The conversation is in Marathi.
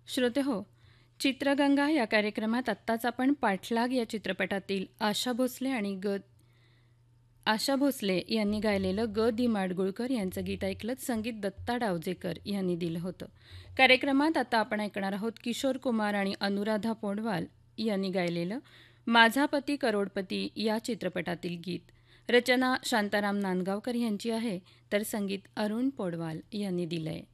श्रोते हो, चित्रगंगा या कार्यक्रमात आत्ताच आपण पाठलाग या चित्रपटातील आशा भोसले यांनी गायलेलं ग दी माडगुळकर यांचं गीत ऐकलत. संगीत दत्ता डावजेकर यांनी दिलं होतं. कार्यक्रमात आता आपण ऐकणार आहोत किशोर कुमार आणि अनुराधा पौंडवाल यांनी गायलेलं माझा पती करोडपती या चित्रपटातील गीत. रचना शांताराम नांदगावकर यांची आहे, तर संगीत अरुण पौंडवाल यांनी दिलंय.